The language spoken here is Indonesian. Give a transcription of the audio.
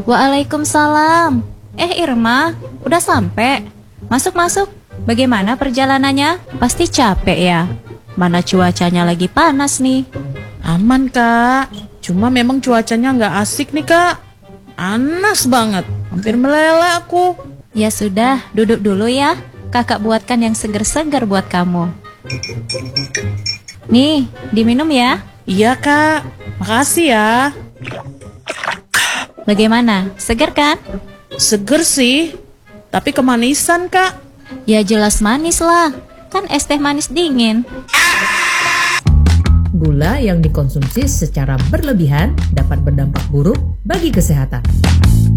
Waalaikumsalam. Irma, udah sampai? Masuk-masuk. Bagaimana perjalanannya? Pasti capek ya? Mana cuacanya lagi panas nih. Aman kak, cuma memang cuacanya nggak asik nih kak. Panas banget, hampir meleleh aku. Ya sudah, duduk dulu ya. Kakak buatkan yang seger-seger buat kamu. Nih, diminum ya. Iya kak, makasih ya. Bagaimana? Seger kan? Seger sih, tapi kemanisan kak. Ya jelas manis lah. Kan es teh manis dingin. Gula yang dikonsumsi secara berlebihan dapat berdampak buruk bagi kesehatan.